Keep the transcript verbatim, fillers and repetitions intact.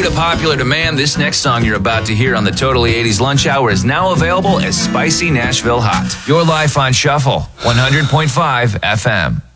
to popular demand, this next song you're about to hear on the Totally eighties Lunch Hour is now available as Spicy Nashville Hot. Your life on Shuffle, one hundred point five F M.